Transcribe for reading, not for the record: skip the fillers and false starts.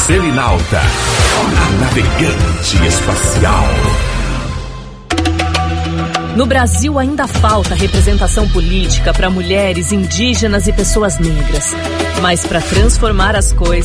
Selinalta, a navegante espacial. No Brasil ainda falta representação política para mulheres, indígenas e pessoas negras. Mas para transformar as coisas,